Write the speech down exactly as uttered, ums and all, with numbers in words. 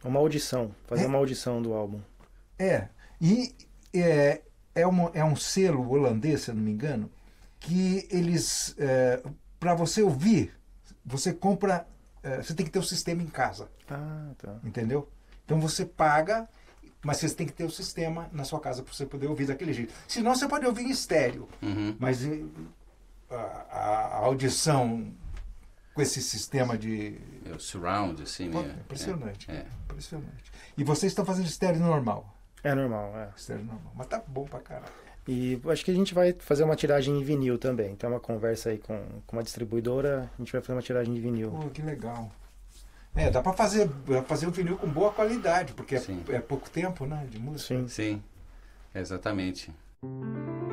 Uma audição, fazer É. uma audição do álbum. É, e é, é, uma, é um selo holandês, se eu não me engano, que eles, é, para você ouvir, você compra, é, você tem que ter o sistema em casa, Ah, tá. entendeu? Então você paga, mas você tem que ter o sistema na sua casa para você poder ouvir daquele jeito. Senão você pode ouvir em estéreo, Uhum. mas eh, a, a- a audição com esse sistema de... É o surround, assim, Pô, né? impressionante, É, é. impressionante. E vocês estão fazendo estéreo normal. É normal, é. Estéreo normal, mas tá bom pra caralho. E acho que a gente vai fazer uma tiragem em vinil também. Tem uma conversa aí com, com uma distribuidora, a gente vai fazer uma tiragem de vinil. Pô, que legal. É, dá pra fazer, dá pra fazer um vinil com boa qualidade, porque é, Sim. é pouco tempo, né, de música. Sim. Sim, exatamente.